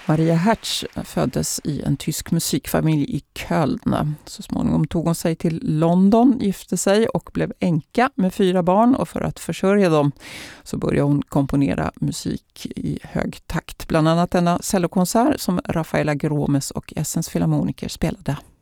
Maria Hertz föddes i en tysk musikfamilj i Köln. Så småningom tog hon sig till London, gifte sig och blev änka med 4 barn. Och för att försörja dem så började hon komponera musik i hög takt. Bland annat denna cellokonsert som Rafaela Gromes och Essens Filharmoniker spelade.